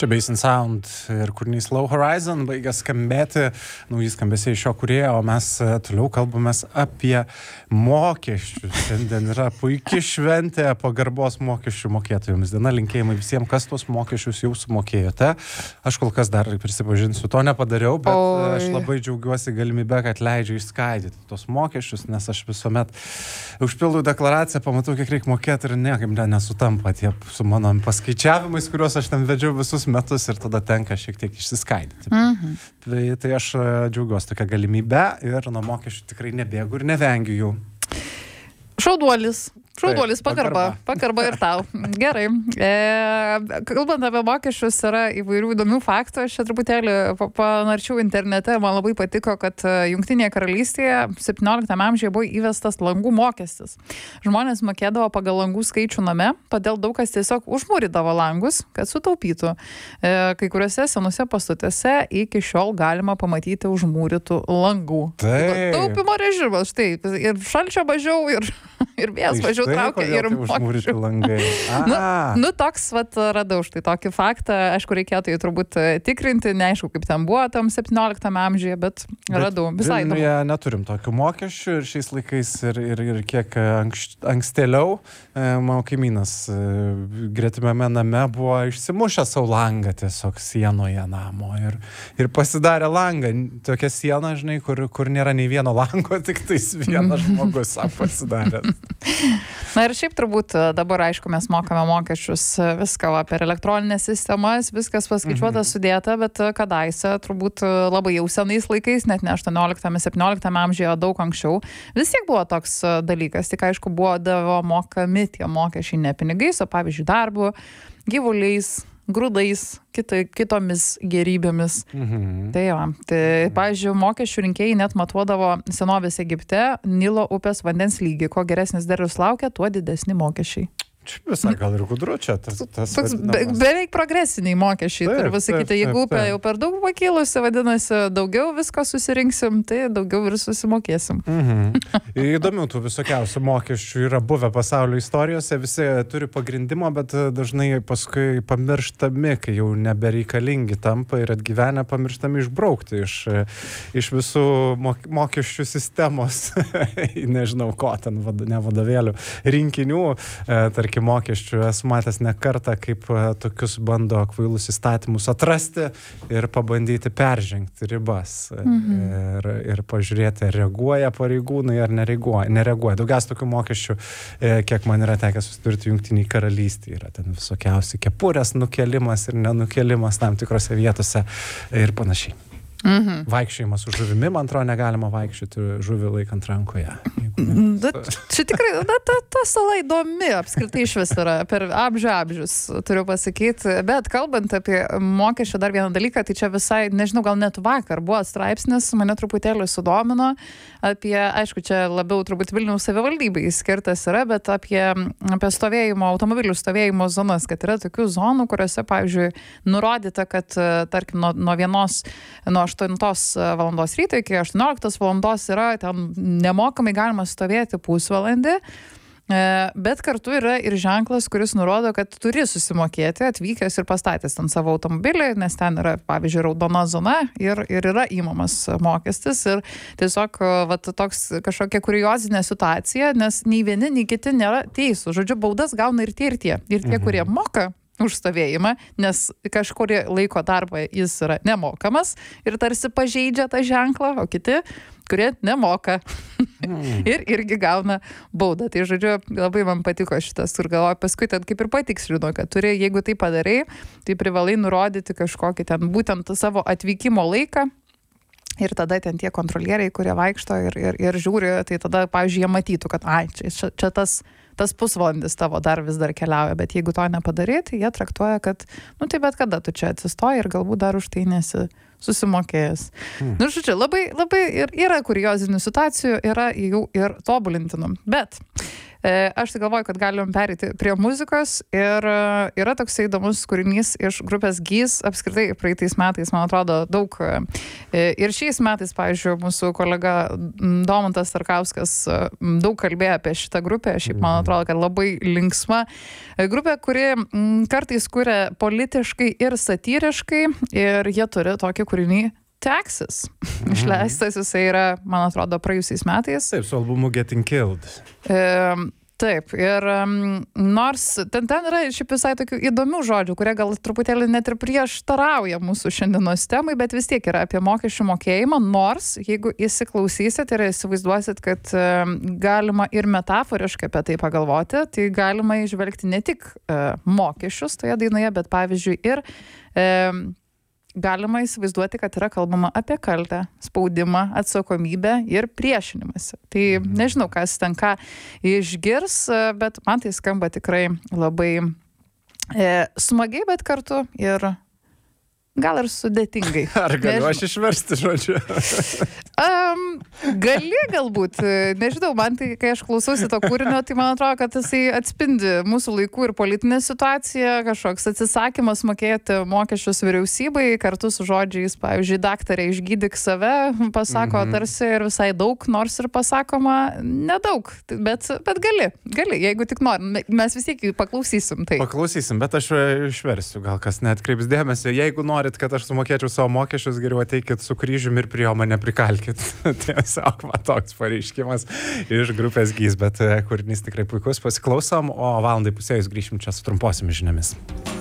Čia Basin Sound ir kūrinys Low Horizon baigia skambėti, nauji skambesiai iš šio kūrėjo, o mes toliau kalbamės apie mokesčius. Šiandien yra puikia šventė pagarbos mokesčių mokėtojams diena, linkėjimai visiems, kas tos mokesčius jau sumokėjote. Aš kol kas dar prisipažinsiu, to nepadariau, bet aš labai džiaugiuosi galimybę, kad leidžia išskaidyti tos mokesčius, nes aš visuomet užpildau deklaraciją, pamatau, kiek reikia mokėti ir niekaip nesutampa tie su mano paskaičiavimais, kuriuos aš ten vedžiau visus metus ir tada tenka šiek tiek išsiskaidyti. Tai aš džiaugiuosi tokią galimybę ir nuo mokesčių tikrai nebėgu ir nevengiu jų. Šauduolis, pagarba ir tau. Gerai. Kalbant apie mokesčius, yra įvairių įdomių faktų. Aš čia truputėlį panarčiau internete. Man labai patiko, kad Jungtinėje karalystėje 17 amžiuje buvo įvestas langų mokestis. Žmonės mokėdavo pagal langų skaičių name, todėl daug kas tiesiog užmūrydavo langus, kad sutaupytų. Kai kuriuose senuose pastatuose iki šiol galima pamatyti užmūrytų langų. Taupimo režimas, štai. Ir šalčio mažiau, ir vėjas mažiau traukia ir mokesčių langai. Toks radau štai tokį faktą. Aišku, reikėtų jį turbūt tikrinti, neaišku, kaip ten buvo tam 17 amžiuje, bet radau. Visai įdomu. Vilniuje neturim tokių mokesčių ir šiais laikais ir kiek ankstėliau mano kaimynas gretimame name buvo išsimušę savo langą tiesiog sienoje namo ir pasidarė langą. Tokia siena, žinai, kur nėra nei vieno lango, tik tais vienas žmogus pasidarė. Na ir šiaip turbūt dabar, aišku, mes mokame mokesčius viską per elektroninės sistemas, viskas paskaičiuota, sudėta, bet kadaise, turbūt labai jau senais laikais, net ne 18-17 amžiuje, daug anksčiau, vis tiek buvo toks dalykas, tik aišku, buvo mokami tie mokesčiai ne pinigais, o pavyzdžiui darbu, gyvuliais, grūdais, kitomis gerybėmis. Tai, pavyzdžiui, mokesčių rinkėjai net matuodavo senovės Egipte Nilo upės vandens lygį. Kuo geresnis derlius laukia, tuo didesni mokesčiai. Visai gal ir gudru čia. Beveik progresiniai mokesčiai, turiu pasakyti. Jeigu upė jau per daug pakilusi, vadinasi, daugiau visko susirinksim, tai daugiau ir susimokėsim. Įdomių tų visokiausių mokesčių yra buvę pasaulio istorijose, visi turi pagrindimo, bet dažnai paskui pamirštami, kai jau nebereikalingi tampa ir atgyvenę pamirštami išbraukti iš visų mokesčių sistemos, nežinau ko ten, ne vadovėlių, rinkinių, tarkim, mokesčių. Esu matęs ne kartą, kaip tokius bando kvailus įstatymus atrasti ir pabandyti peržengti ribas. Ir pažiūrėti, ar reaguoja pareigūnai ar nereaguoja. Daugiausia tokių mokesčių, kiek man yra tekę susidurti Jungtinėje karalystėje. Yra ten visokiausi kepurės nukelimas ir nenukelimas tam tikrose vietose ir panašiai. Vaikščiojimas su žuvimi, man atrodo, negalima vaikščioti žuvį laikant rankoje. Čia tikrai, ta sala įdomi apskritai iš vis yra, per amžius, turiu pasakyti. Bet kalbant apie mokesčių dar vieną dalyką, tai čia visai, nežinau, gal net vakar buvo straipsnis, mane truputėlį sudomino, apie, aišku, čia labiau turbūt Vilniaus savivaldybei skirtas yra, bet apie stovėjimo, automobilių stovėjimo zonas, kad yra tokių zonų, kuriuose, pavyzdžiui, nurodyta, kad, tarkim, nuo 8 valandos ryto iki 18 valandos yra ten nemokamai galima stovėti pusvalandį, bet kartu yra ir ženklas, kuris nurodo, kad turi susimokėti atvykęs ir pastatęs ten savo automobilį, nes ten yra, pavyzdžiui, raudona zona ir yra įmamas mokestis ir tiesiog toks kažkokia kuriozinė situacija, nes nei vieni, nei kiti nėra teisūs. Žodžiu, baudas gauna ir tie, kurie moka už stovėjimą, nes kažkurį laiko darbą jis yra nemokamas ir tarsi pažeidžia tą ženklą, o kiti, kurie nemoka ir irgi gauna baudą. Tai, žodžiu, labai man patiko šitas ir galvoju, paskui ten kaip ir patikslino, kad jeigu tai padarai, tai privalai nurodyti kažkokį ten būtent savo atvykimo laiką. Ir tada ten tie kontrolieriai, kurie vaikšto ir žiūri, tai tada, pavyzdžiui, jie matytų, kad čia tas pusvalandis tavo dar vis dar keliauja, bet jeigu to nepadarai, tai jie traktuoja, kad, tai bet kada tu čia atsistoji ir galbūt dar už tai nesi susimokėjęs. Žodžiu, labai, labai yra kuriozinių situacijų, yra jų ir tobulintinų. Bet Aš tai galvoju, kad galim perėti prie muzikos ir yra toksai įdomus kūrinys iš grupės Gys, apskritai praeitais metais, man atrodo, daug ir šiais metais, pavyzdžiui, mūsų kolega Domantas Starkauskas daug kalbėjo apie šitą grupę, šiaip man atrodo, kad labai linksma grupė, kuri kartais kuria politiškai ir satyriškai ir jie turi tokį kūrinį Taxes. Išleistas jisai yra, man atrodo, praėjusiais metais. Taip, su albumu Getting Killed. Taip, ir nors ten yra šiaip visai tokių įdomių žodžių, kurie gal truputėlį net ir prieštarauja mūsų šiandienos temai, bet vis tiek yra apie mokesčių mokėjimą, nors jeigu įsiklausysit ir įsivaizduosit, kad galima ir metaforiškai apie tai pagalvoti, tai galima įžvelgti ne tik mokesčius toje dainoje, bet pavyzdžiui ir galima įsivaizduoti, kad yra kalbama apie kaltę, spaudimą, atsakomybę ir priešinimąsi. Tai nežinau, kas ten ką išgirs, bet man tai skamba tikrai labai smagiai, bet kartu ir gal ir sudėtingai. Ar galiu aš išversti žodžiu? Gali galbūt, nežinau, man tai, kai aš klausausi to kūrinio, tai man atrodo, kad jisai atspindi mūsų laikų ir politinę situaciją, kažkoks atsisakymas mokėti mokesčius vyriausybei, kartu su žodžiais, pavyzdžiui, daktarė išgydyk save, pasako tarsi ir visai daug, nors ir pasakoma nedaug, bet gali, jeigu tik nori, mes vis tiek paklausysim. Tai. Paklausysim, bet aš išversiu, gal kas neatkreips dėmesio, jeigu norit, kad aš sumokėčiau savo mokesčius, geriau ateikit su kryžiumi ir prie jo mane prikalkit. Tiesiog man toks pareiškimas iš grupės Gys, bet kūrinys tikrai puikus, pasiklausom, o valandai pusėjus grįšim čia su trumposiomis žiniomis.